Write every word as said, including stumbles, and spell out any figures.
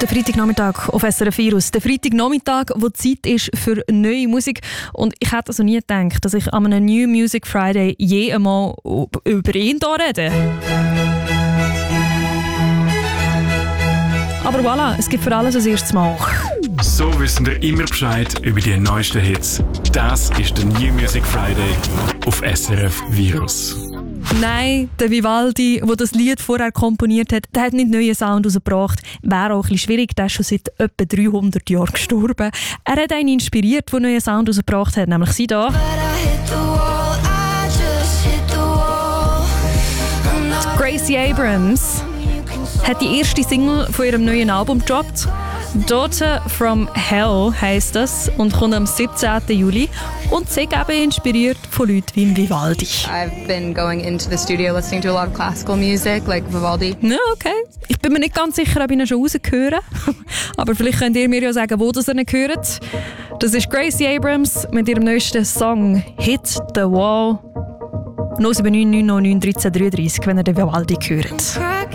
Der Freitagnachmittag auf S R F Virus. Der Freitagnachmittag, wo Zeit ist für neue Musik. Und ich hätte also nie gedacht, dass ich an einem New Music Friday je einmal über ihn hier rede. Aber voilà, es gibt für alles ein erstes Mal. So wissen wir immer Bescheid über die neuesten Hits. Das ist der New Music Friday auf S R F Virus. Nein, der Vivaldi, der das Lied vorher komponiert hat, der hat nicht neuen Sound rausgebracht. Wäre auch ein bisschen schwierig, der ist schon seit etwa dreihundert Jahren gestorben. Er hat einen inspiriert, der neuen Sound rausgebracht hat, nämlich sie da. Gracie Abrams hat die erste Single von ihrem neuen Album gedroppt. Daughter from Hell heisst das und kommt am siebzehnten Juli und sie eben inspiriert von Leuten wie Vivaldi. I've been going into the studio listening to a lot of classical music, like Vivaldi. Ja, okay. Ich bin mir nicht ganz sicher, ob ich ihn schon rausgehöre. Aber vielleicht könnt ihr mir ja sagen, wo das ihr ihn hört. Das ist Gracie Abrams mit ihrem neuesten Song «Hit the Wall». null sieben neun neun neun neun eins drei drei drei, wenn ihr den Vivaldi hört.